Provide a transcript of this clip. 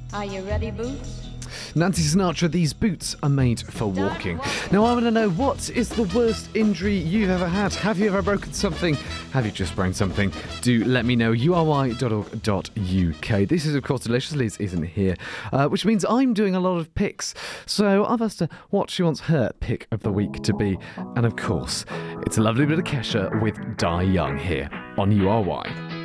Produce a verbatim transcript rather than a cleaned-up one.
Are you ready, Boots? Nancy Sinatra, these boots are made for walking. Now I want to know, what is the worst injury you've ever had? Have you ever broken something? Have you just sprained something? Do let me know. U R Y dot org dot U K. This is, of course, Delicious. Liz isn't here, uh, which means I'm doing a lot of picks. So I've asked her what she wants her pick of the week to be. And of course, it's a lovely bit of Kesha with Die Young here on U R Y.